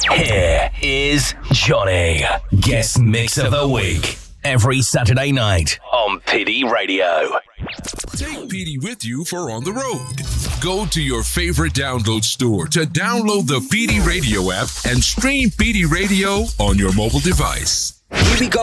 Here is Johnny, guest mix of the week. Every Saturday night on PD Radio. Take PD with you for on the road. Go to your favorite download store to download the PD Radio app and stream PD Radio on your mobile device. Here we go.